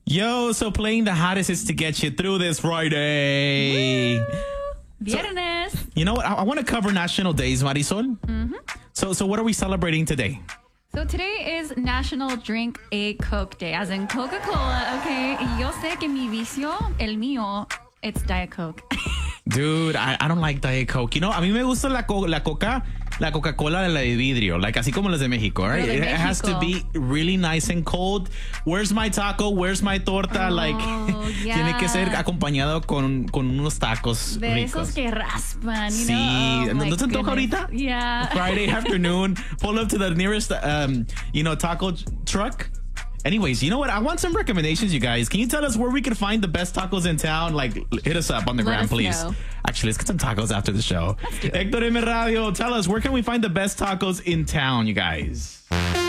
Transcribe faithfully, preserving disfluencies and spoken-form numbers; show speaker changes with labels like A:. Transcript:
A: Yo, so playing the hottest is to get you through this Friday.
B: Woo! Viernes.
A: So, you know what? I, I want to cover national days, Marisol.
B: Mm-hmm.
A: So, so what are we celebrating today?
B: So today is National Drink a Coke Day, as in Coca-Cola, okay? Y yo sé que mi vicio, el mío, it's Diet Coke.
A: Dude, I, I don't like Diet Coke. You know, a mí me gusta la, co la coca, la Coca-Cola de la de vidrio, like así como las de México, right?
B: De
A: it,
B: Mexico.
A: it has to be really nice and cold. Where's my taco? Where's my torta?
B: Oh,
A: like,
B: yeah.
A: tiene que ser acompañado con, con unos tacos
B: De
A: ricos.
B: esos que raspan, you
A: Sí,
B: know? Oh,
A: ¿no
B: my
A: te antoja
B: goodness.
A: ahorita?
B: Yeah.
A: Friday afternoon, pull up to the nearest, um, you know, taco truck. Anyways, you know what? I want some recommendations, you guys. Can you tell us where we can find the best tacos in town? Like, hit us up on the
B: Let
A: gram,
B: us
A: please.
B: know.
A: Actually, let's get some tacos after the show.
B: Let's do it.
A: Hector M. Radio, tell us, where can we find the best tacos in town, you guys?